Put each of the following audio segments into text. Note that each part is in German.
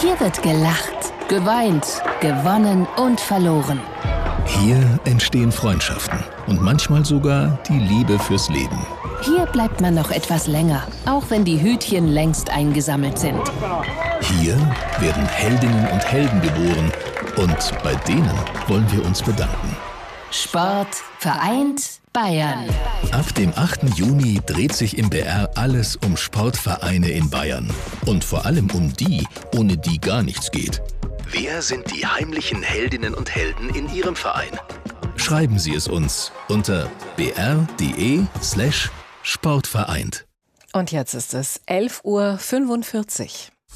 Hier wird gelacht, geweint, gewonnen und verloren. Hier entstehen Freundschaften und manchmal sogar die Liebe fürs Leben. Hier bleibt man noch etwas länger, auch wenn die Hütchen längst eingesammelt sind. Hier werden Heldinnen und Helden geboren und bei denen wollen wir uns bedanken. Sport vereint Bayern. Ab dem 8. Juni dreht sich im BR alles um Sportvereine in Bayern. Und vor allem um die, ohne die gar nichts geht. Wer sind die heimlichen Heldinnen und Helden in Ihrem Verein? Schreiben Sie es uns unter br.de/sportvereint. Und jetzt ist es 11:45 Uhr.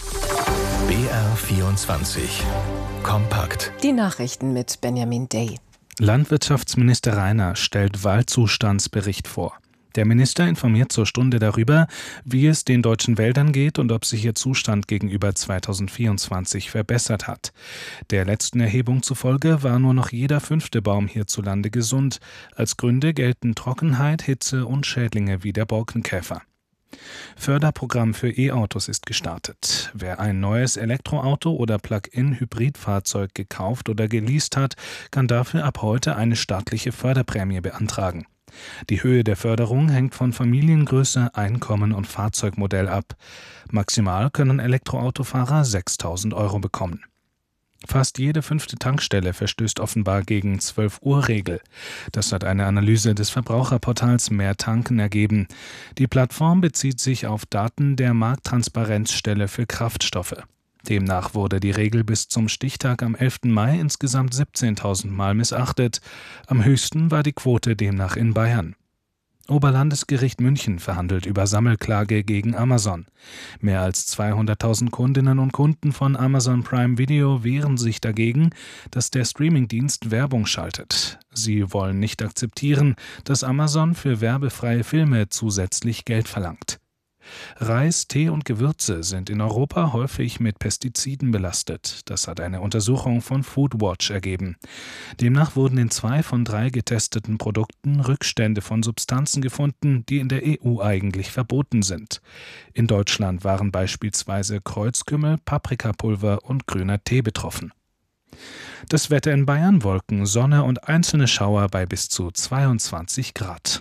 BR24 Kompakt. Die Nachrichten mit Benjamin Day. Landwirtschaftsminister Rainer stellt Waldzustandsbericht vor. Der Minister informiert zur Stunde darüber, wie es den deutschen Wäldern geht und ob sich ihr Zustand gegenüber 2024 verbessert hat. Der letzten Erhebung zufolge war nur noch jeder 5. Baum hierzulande gesund. Als Gründe gelten Trockenheit, Hitze und Schädlinge wie der Borkenkäfer. Förderprogramm für E-Autos ist gestartet. Wer ein neues Elektroauto oder Plug-in-Hybridfahrzeug gekauft oder geleast hat, kann dafür ab heute eine staatliche Förderprämie beantragen. Die Höhe der Förderung hängt von Familiengröße, Einkommen und Fahrzeugmodell ab. Maximal können Elektroautofahrer 6.000 € bekommen. Fast jede 5. Tankstelle verstößt offenbar gegen 12-Uhr-Regel. Das hat eine Analyse des Verbraucherportals Mehr Tanken ergeben. Die Plattform bezieht sich auf Daten der Markttransparenzstelle für Kraftstoffe. Demnach wurde die Regel bis zum Stichtag am 11. Mai insgesamt 17.000 Mal missachtet. Am höchsten war die Quote demnach in Bayern. Oberlandesgericht München verhandelt über Sammelklage gegen Amazon. Mehr als 200.000 Kundinnen und Kunden von Amazon Prime Video wehren sich dagegen, dass der Streamingdienst Werbung schaltet. Sie wollen nicht akzeptieren, dass Amazon für werbefreie Filme zusätzlich Geld verlangt. Reis, Tee und Gewürze sind in Europa häufig mit Pestiziden belastet. Das hat eine Untersuchung von Foodwatch ergeben. Demnach wurden in 2 von 3 getesteten Produkten Rückstände von Substanzen gefunden, die in der EU eigentlich verboten sind. In Deutschland waren beispielsweise Kreuzkümmel, Paprikapulver und grüner Tee betroffen. Das Wetter in Bayern: Wolken, Sonne und einzelne Schauer bei bis zu 22 Grad.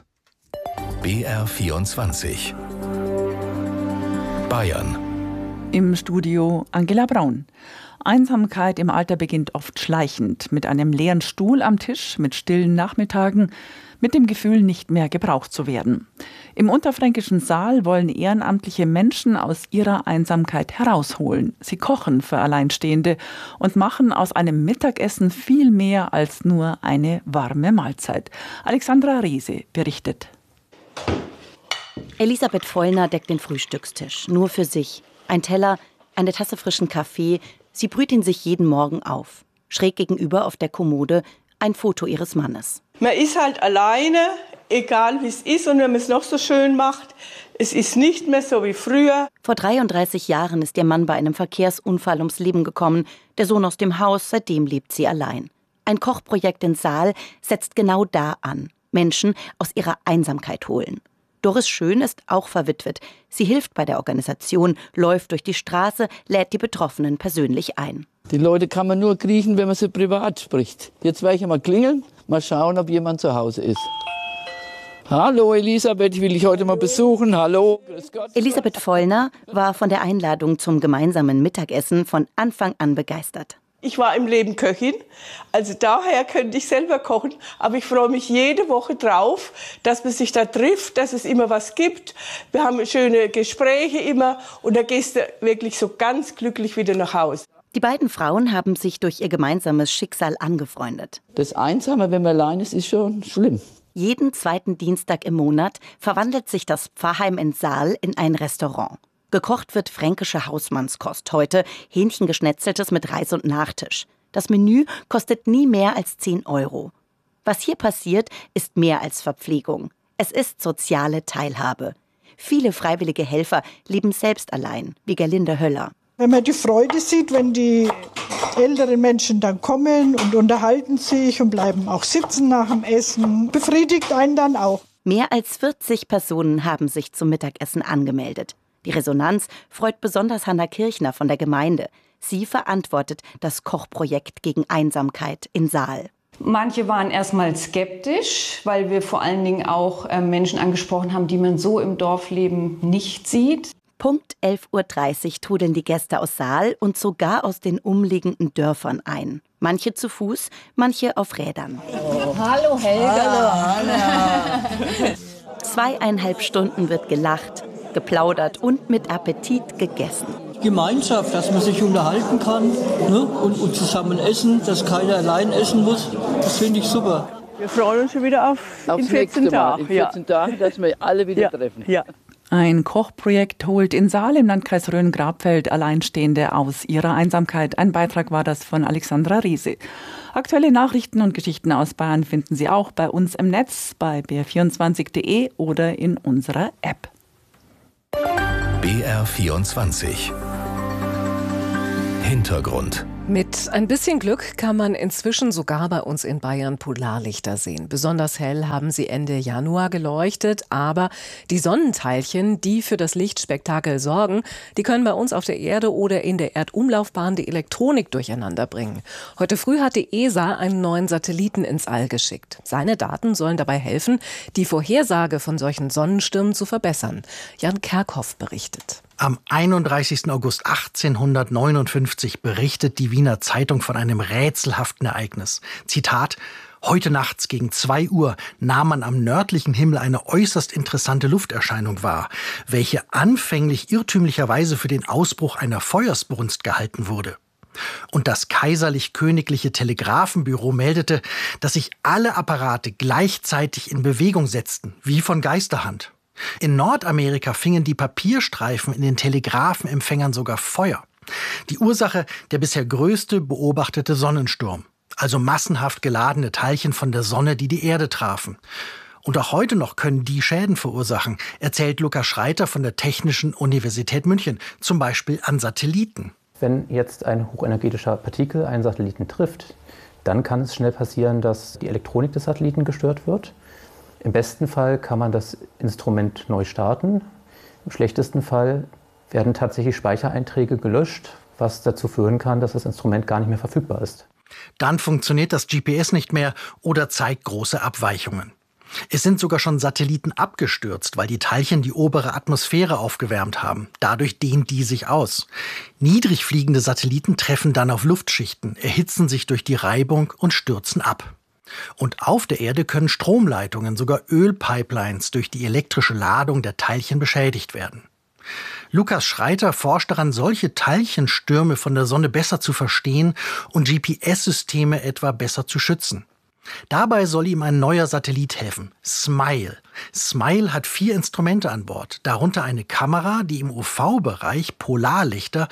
BR24 Bayern. Im Studio Angela Braun. Einsamkeit im Alter beginnt oft schleichend, mit einem leeren Stuhl am Tisch, mit stillen Nachmittagen, mit dem Gefühl, nicht mehr gebraucht zu werden. Im unterfränkischen Saal wollen ehrenamtliche Menschen aus ihrer Einsamkeit herausholen. Sie kochen für Alleinstehende und machen aus einem Mittagessen viel mehr als nur eine warme Mahlzeit. Alexandra Riese berichtet. Elisabeth Vollner deckt den Frühstückstisch, nur für sich. Ein Teller, eine Tasse frischen Kaffee, sie brüht ihn sich jeden Morgen auf. Schräg gegenüber auf der Kommode ein Foto ihres Mannes. Man ist halt alleine, egal wie es ist und wenn man es noch so schön macht, es ist nicht mehr so wie früher. Vor 33 Jahren ist ihr Mann bei einem Verkehrsunfall ums Leben gekommen. Der Sohn aus dem Haus, seitdem lebt sie allein. Ein Kochprojekt in Saal setzt genau da an. Menschen aus ihrer Einsamkeit holen. Doris Schön ist auch verwitwet. Sie hilft bei der Organisation, läuft durch die Straße, lädt die Betroffenen persönlich ein. Die Leute kann man nur kriechen, wenn man sie privat spricht. Jetzt werde ich mal klingeln, mal schauen, ob jemand zu Hause ist. Hallo Elisabeth, ich will dich heute mal besuchen. Hallo. Grüß Gott. Elisabeth Vollner war von der Einladung zum gemeinsamen Mittagessen von Anfang an begeistert. Ich war im Leben Köchin, also daher könnte ich selber kochen, aber ich freue mich jede Woche drauf, dass man sich da trifft, dass es immer was gibt. Wir haben schöne Gespräche immer und da gehst du wirklich so ganz glücklich wieder nach Hause. Die beiden Frauen haben sich durch ihr gemeinsames Schicksal angefreundet. Das Einsame, wenn man allein ist schon schlimm. Jeden 2. Dienstag im Monat verwandelt sich das Pfarrheim in Saal in ein Restaurant. Gekocht wird fränkische Hausmannskost, heute Hähnchengeschnetzeltes mit Reis und Nachtisch. Das Menü kostet nie mehr als 10 €. Was hier passiert, ist mehr als Verpflegung. Es ist soziale Teilhabe. Viele freiwillige Helfer leben selbst allein, wie Gerlinde Höller. Wenn man die Freude sieht, wenn die älteren Menschen dann kommen und unterhalten sich und bleiben auch sitzen nach dem Essen, befriedigt einen dann auch. Mehr als 40 Personen haben sich zum Mittagessen angemeldet. Die Resonanz freut besonders Hanna Kirchner von der Gemeinde. Sie verantwortet das Kochprojekt gegen Einsamkeit in Saal. Manche waren erstmal skeptisch, weil wir vor allen Dingen auch Menschen angesprochen haben, die man so im Dorfleben nicht sieht. Punkt 11.30 Uhr trudeln die Gäste aus Saal und sogar aus den umliegenden Dörfern ein. Manche zu Fuß, manche auf Rädern. Oh. Hallo Helga. Hallo. 2,5 Stunden wird gelacht, geplaudert und mit Appetit gegessen. Gemeinschaft, dass man sich unterhalten kann, ne? und zusammen essen, dass keiner allein essen muss, das finde ich super. Wir freuen uns schon wieder auf in 14 Tagen. In 14 Tagen, dass wir alle wieder treffen. Ja. Ein Kochprojekt holt in Saal im Landkreis Rhön-Grabfeld Alleinstehende aus ihrer Einsamkeit. Ein Beitrag war das von Alexandra Riese. Aktuelle Nachrichten und Geschichten aus Bayern finden Sie auch bei uns im Netz, bei br24.de oder in unserer App. BR24 Hintergrund. Mit ein bisschen Glück kann man inzwischen sogar bei uns in Bayern Polarlichter sehen. Besonders hell haben sie Ende Januar geleuchtet, aber die Sonnenteilchen, die für das Lichtspektakel sorgen, die können bei uns auf der Erde oder in der Erdumlaufbahn die Elektronik durcheinander bringen. Heute früh hat die ESA einen neuen Satelliten ins All geschickt. Seine Daten sollen dabei helfen, die Vorhersage von solchen Sonnenstürmen zu verbessern. Jan Kerkhoff berichtet. Am 31. August 1859 berichtet die Wiener Zeitung von einem rätselhaften Ereignis. Zitat: Heute nachts gegen 2 Uhr nahm man am nördlichen Himmel eine äußerst interessante Lufterscheinung wahr, welche anfänglich irrtümlicherweise für den Ausbruch einer Feuersbrunst gehalten wurde. Und das kaiserlich-königliche Telegrafenbüro meldete, dass sich alle Apparate gleichzeitig in Bewegung setzten, wie von Geisterhand. In Nordamerika fingen die Papierstreifen in den Telegrafenempfängern sogar Feuer. Die Ursache der bisher größte beobachtete Sonnensturm, also massenhaft geladene Teilchen von der Sonne, die die Erde trafen. Und auch heute noch können die Schäden verursachen, erzählt Lukas Schreiter von der Technischen Universität München, zum Beispiel an Satelliten. Wenn jetzt ein hochenergetischer Partikel einen Satelliten trifft, dann kann es schnell passieren, dass die Elektronik des Satelliten gestört wird. Im besten Fall kann man das Instrument neu starten. Im schlechtesten Fall werden tatsächlich Speichereinträge gelöscht, was dazu führen kann, dass das Instrument gar nicht mehr verfügbar ist. Dann funktioniert das GPS nicht mehr oder zeigt große Abweichungen. Es sind sogar schon Satelliten abgestürzt, weil die Teilchen die obere Atmosphäre aufgewärmt haben. Dadurch dehnt die sich aus. Niedrig fliegende Satelliten treffen dann auf Luftschichten, erhitzen sich durch die Reibung und stürzen ab. Und auf der Erde können Stromleitungen, sogar Ölpipelines, durch die elektrische Ladung der Teilchen beschädigt werden. Lukas Schreiter forscht daran, solche Teilchenstürme von der Sonne besser zu verstehen und GPS-Systeme etwa besser zu schützen. Dabei soll ihm ein neuer Satellit helfen, SMILE. SMILE hat 4 Instrumente an Bord, darunter eine Kamera, die im UV-Bereich Polarlichter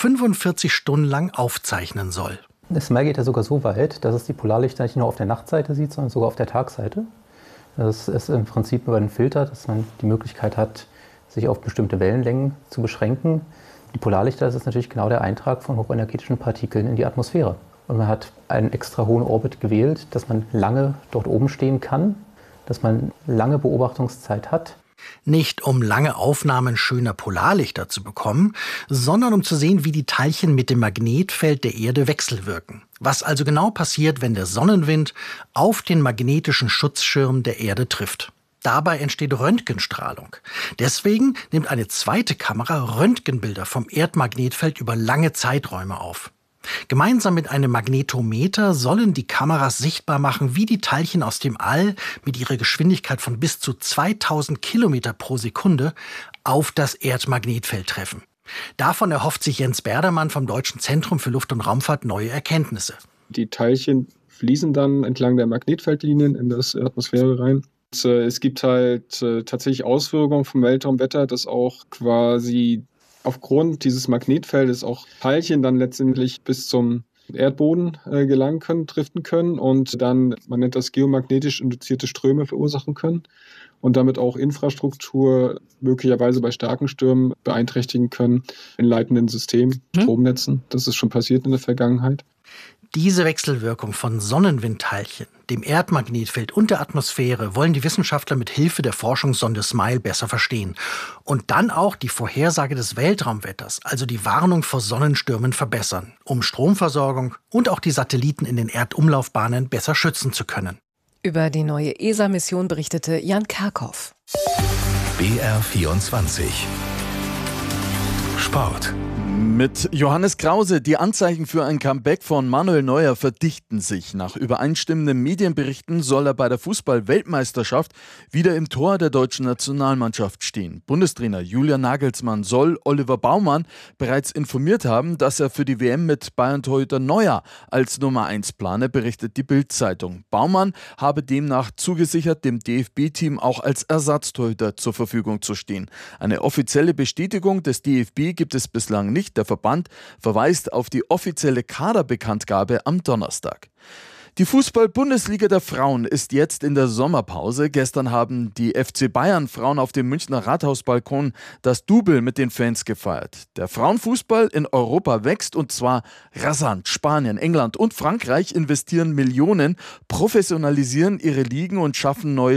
45 Stunden lang aufzeichnen soll. SMILE geht ja sogar so weit, dass es die Polarlichter nicht nur auf der Nachtseite sieht, sondern sogar auf der Tagseite. Das ist im Prinzip über einen Filter, dass man die Möglichkeit hat, sich auf bestimmte Wellenlängen zu beschränken. Die Polarlichter, das ist natürlich genau der Eintrag von hochenergetischen Partikeln in die Atmosphäre. Und man hat einen extra hohen Orbit gewählt, dass man lange dort oben stehen kann, dass man lange Beobachtungszeit hat. Nicht um lange Aufnahmen schöner Polarlichter zu bekommen, sondern um zu sehen, wie die Teilchen mit dem Magnetfeld der Erde wechselwirken. Was also genau passiert, wenn der Sonnenwind auf den magnetischen Schutzschirm der Erde trifft. Dabei entsteht Röntgenstrahlung. Deswegen nimmt eine zweite Kamera Röntgenbilder vom Erdmagnetfeld über lange Zeiträume auf. Gemeinsam mit einem Magnetometer sollen die Kameras sichtbar machen, wie die Teilchen aus dem All mit ihrer Geschwindigkeit von bis zu 2000 Kilometer pro Sekunde auf das Erdmagnetfeld treffen. Davon erhofft sich Jens Berdermann vom Deutschen Zentrum für Luft- und Raumfahrt neue Erkenntnisse. Die Teilchen fließen dann entlang der Magnetfeldlinien in das Atmosphäre rein. Und, es gibt halt tatsächlich Auswirkungen vom Weltraumwetter, dass auch quasi aufgrund dieses Magnetfeldes auch Teilchen dann letztendlich bis zum Erdboden gelangen können, driften können und dann, man nennt das geomagnetisch induzierte Ströme verursachen können und damit auch Infrastruktur möglicherweise bei starken Stürmen beeinträchtigen können in leitenden Systemen, Stromnetzen. Das ist schon passiert in der Vergangenheit. Diese Wechselwirkung von Sonnenwindteilchen, dem Erdmagnetfeld und der Atmosphäre wollen die Wissenschaftler mit Hilfe der Forschungssonde SMILE besser verstehen. Und dann auch die Vorhersage des Weltraumwetters, also die Warnung vor Sonnenstürmen, verbessern, um Stromversorgung und auch die Satelliten in den Erdumlaufbahnen besser schützen zu können. Über die neue ESA-Mission berichtete Jan Kerkhoff. BR24 Sport. Mit Johannes Krause. Die Anzeichen für ein Comeback von Manuel Neuer verdichten sich. Nach übereinstimmenden Medienberichten soll er bei der Fußball-Weltmeisterschaft wieder im Tor der deutschen Nationalmannschaft stehen. Bundestrainer Julian Nagelsmann soll Oliver Baumann bereits informiert haben, dass er für die WM mit Bayern-Torhüter Neuer als Nummer 1 plane, berichtet die Bild-Zeitung. Baumann habe demnach zugesichert, dem DFB-Team auch als Ersatztorhüter zur Verfügung zu stehen. Eine offizielle Bestätigung des DFB gibt es bislang nicht. Der Verband verweist auf die offizielle Kaderbekanntgabe am Donnerstag. Die Fußball-Bundesliga der Frauen ist jetzt in der Sommerpause. Gestern haben die FC Bayern-Frauen auf dem Münchner Rathausbalkon das Double mit den Fans gefeiert. Der Frauenfußball in Europa wächst und zwar rasant. Spanien, England und Frankreich investieren Millionen, professionalisieren ihre Ligen und schaffen neue